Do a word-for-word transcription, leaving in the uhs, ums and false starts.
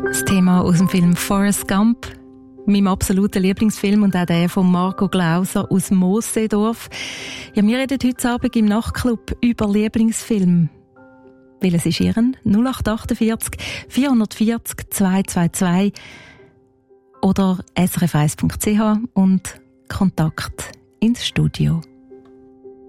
Das Thema aus dem Film Forrest Gump, meinem absoluten Lieblingsfilm, und auch der von Marco Glauser aus Moosseedorf. Ja, wir reden heute Abend im Nachtclub über Lieblingsfilm. Welches ist Ihren? null acht achtundvierzig vierhundertvierzig zweihundertzweiundzwanzig oder s r f eins punkt c h und Kontakt ins Studio.